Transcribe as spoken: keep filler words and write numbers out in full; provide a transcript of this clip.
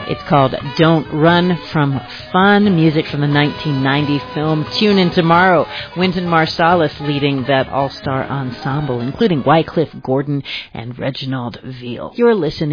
It's called Don't Run From Fun, music from the nineteen ninety film Tune In Tomorrow. Wynton Marsalis leading that all-star ensemble, including Wycliffe Gordon and Reginald Veal. You're listening